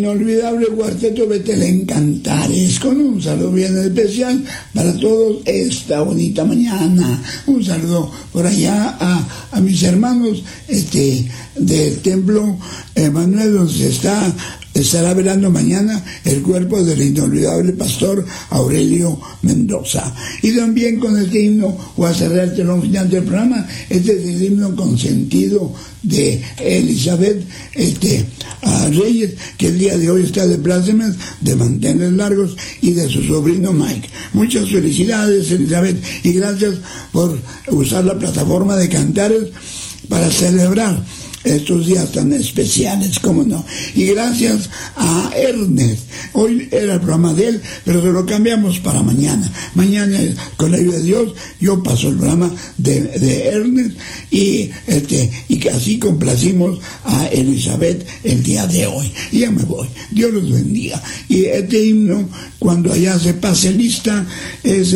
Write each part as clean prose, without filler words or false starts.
inolvidable Cuarteto Betelén Cantares, con un saludo bien especial para todos esta bonita mañana. Un saludo por allá a mis hermanos del templo Emanuel, donde estará velando mañana el cuerpo del inolvidable pastor Aurelio Mendoza. Y también con este himno voy a cerrar el telón final del programa. Este es el himno consentido de Elizabeth Reyes, que el día de hoy está de plácemes, de mantener largos, y de su sobrino Mike. Muchas felicidades, Elizabeth, y gracias por usar la plataforma de Cantares para celebrar estos días tan especiales, cómo no. Y gracias a Ernest. Hoy era el programa de él, pero se lo cambiamos para mañana. Mañana, con la ayuda de Dios, yo paso el programa de Ernest, y que así complacimos a Elizabeth el día de hoy. Y ya me voy. Dios los bendiga. Y este himno, cuando allá se pase lista, es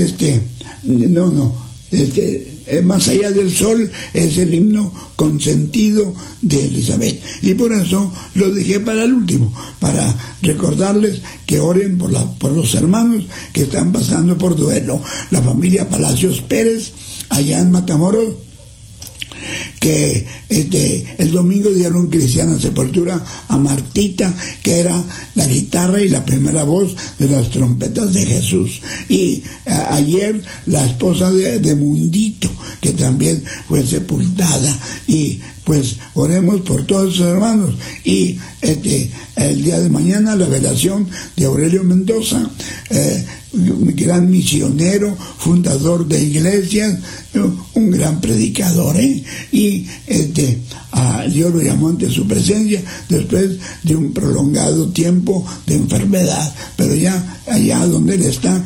Más allá del sol, es el himno consentido de Elizabeth. Y por eso lo dejé para el último, para recordarles que oren por los hermanos que están pasando por duelo. La familia Palacios Pérez, allá en Matamoros, que el domingo dieron cristiana sepultura a Martita, que era la guitarra y la primera voz de las trompetas de Jesús. Y ayer la esposa de Mundito, que también fue sepultada. Y pues oremos por todos sus hermanos. Y el día de mañana la velación de Aurelio Mendoza, un gran misionero, fundador de iglesias, un gran predicador, y Dios lo llamó ante su presencia después de un prolongado tiempo de enfermedad, pero ya allá donde él está